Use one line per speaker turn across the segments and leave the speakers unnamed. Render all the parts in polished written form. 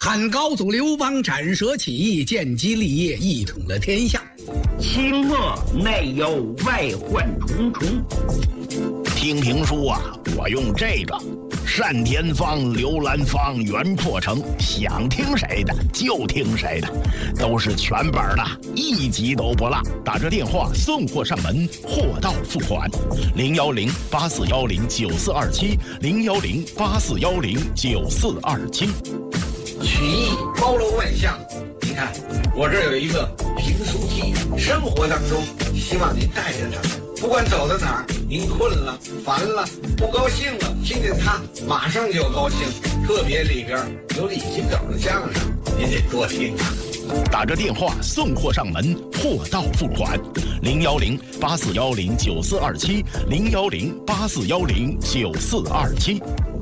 汉高祖刘邦斩蛇起义，建基立业，一统了天下。
清末内忧外患重重。
听评书啊，我用这个单田芳、刘兰芳、袁阔成，想听谁的就听谁的，都是全本的，一集都不落。打着电话送货上门，货到付款。010-8410-9427，010-8410-9427。
曲艺包罗万象，你看我这儿有一个评书机，生活当中希望您带着它，不管走到哪儿，您困了、烦了、不高兴了，听见它马上就高兴。特别里边有李金斗的相声，您得多听啊。
打着电话送货上门，货到付款。010-8410-9427，010-8410-9427。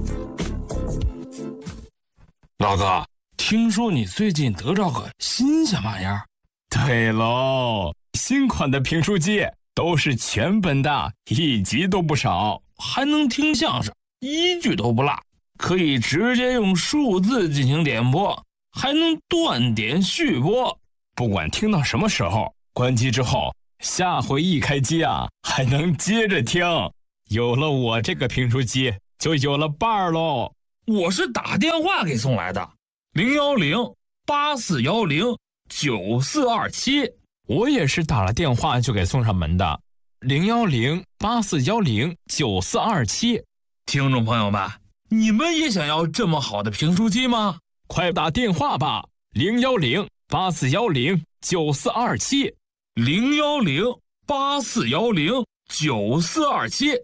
老哥，听说你最近得着个新鲜玩意儿？
对喽，新款的评书机都是全本的，一集都不少，
还能听相声，一句都不落，可以直接用数字进行点播，还能断点续播，
不管听到什么时候，关机之后，下回一开机啊，还能接着听。有了我这个评书机，就有了伴儿喽。
我是打电话给送来的，010-8410-9427。
我也是打了电话就给送上门的，010-8410-9427。
听众朋友们，你们也想要这么好的评书机吗？
快打电话吧，010-8410-9427。
010-8410-9427。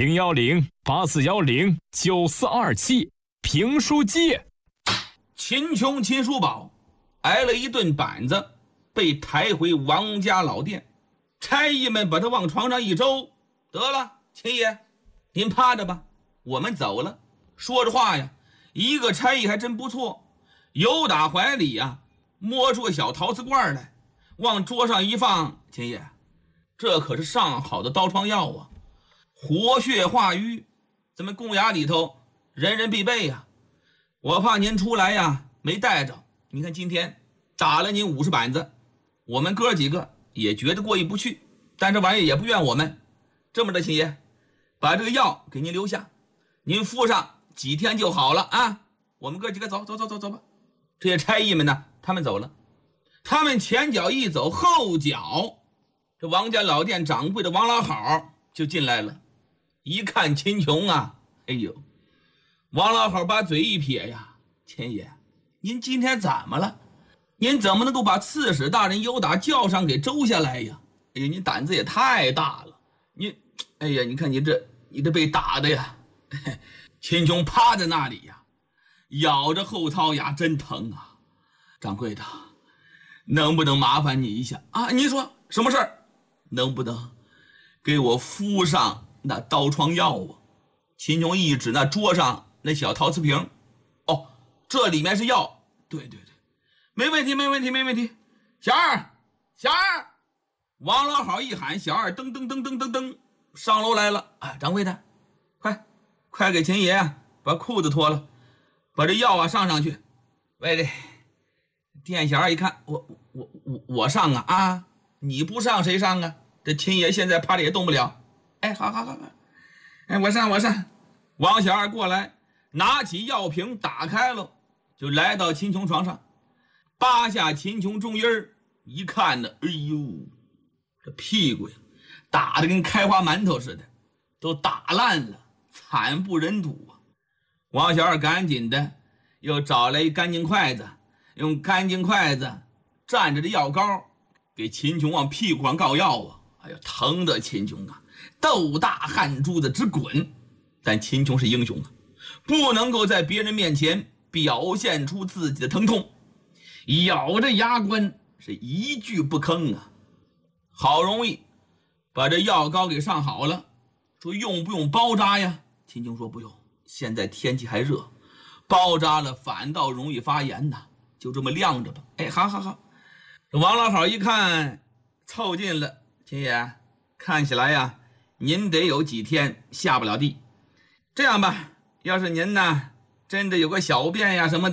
010-8410-9427。评书机。
秦琼秦叔宝挨了一顿板子，被抬回王家老店，差役们把他往床上一周，得了，秦爷您趴着吧，我们走了。说着话呀，一个差役还真不错，由打怀里呀摸出个小陶瓷罐来，往桌上一放，秦爷这可是上好的刀疮药啊，活血化瘀，咱们公衙里头人人必备呀。我怕您出来呀没带着，你看今天打了您50板子，我们哥几个也觉得过意不去，但这玩意也不怨我们。这么着，秦爷把这个药给您留下，您敷上几天就好了啊。我们哥几个走吧。这些差役们呢，他们走了，他们前脚一走，后脚这王家老店掌柜的王老好就进来了。一看秦琼啊，哎呦，王老好把嘴一撇呀，秦爷您今天怎么了？您怎么能够把刺史大人尤达叫上给周下来呀？哎呀，您胆子也太大了！您，哎呀，你看你这被打的呀！秦琼趴在那里呀，咬着后槽牙，真疼啊！掌柜的，能不能麻烦你一下啊？您说什么事儿？能不能给我敷上那刀疮药啊？秦琼一指那桌上那小陶瓷瓶，哦，这里面是药。对，没问题。小二，王老好一喊，小二噔噔上楼来了。啊，掌柜的，快给秦爷把裤子脱了，把这药上去。喂，店小二一看，我上啊，你不上谁上啊？这秦爷现在趴着也动不了。哎，好，哎，我上。王小二过来，拿起药瓶打开了，就来到秦琼床上，扒下秦琼中衣儿，一看呢，哎呦，这屁股呀打得跟开花馒头似的，都打烂了，惨不忍睹啊！王小二赶紧的又找来一干净筷子，用干净筷子蘸着这药膏，给秦琼往屁股上告药啊！哎呀，疼的秦琼啊，豆大汗珠子直滚。但秦琼是英雄啊，不能够在别人面前表现出自己的疼痛，咬着牙关是一句不吭啊。好容易把这药膏给上好了，说用不用包扎呀？秦琼说不用，现在天气还热，包扎了反倒容易发炎呐，就这么晾着吧。哎，好。王老好一看，凑近了，秦爷，看起来呀，您得有几天下不了地。这样吧，要是您呢真的有个小便呀什么的，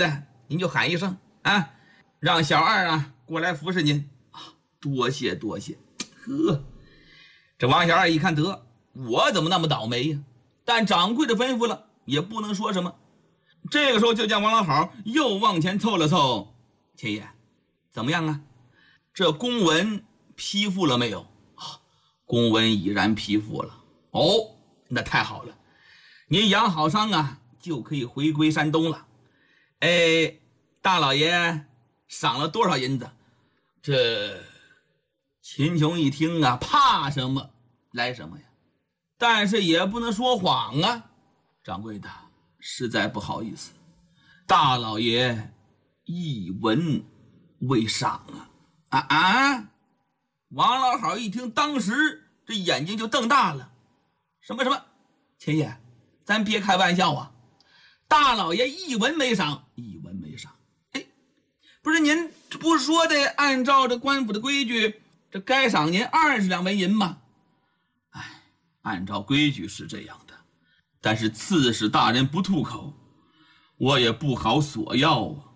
您就喊一声啊，让小二啊过来服侍您啊，多谢多谢。呵，这王小二一看，得，我怎么那么倒霉呀？但掌柜的吩咐了，也不能说什么。这个时候就见王老好又往前凑了凑，秦爷，怎么样啊？这公文批复了没有？公文已然批复了。哦，那太好了，您养好伤啊，就可以回归山东了。哎，大老爷赏了多少银子？这秦琼一听啊，怕什么来什么呀，但是也不能说谎啊。掌柜的，实在不好意思，大老爷一文未赏啊！王老好一听，当时这眼睛就瞪大了。什么？秦爷，咱别开玩笑啊！大老爷一文没赏，一文没赏。哎，不是您不是说的按照这官府的规矩，这该赏您20两纹银吗？哎，按照规矩是这样的，但是刺史大人不吐口，我也不好索要啊。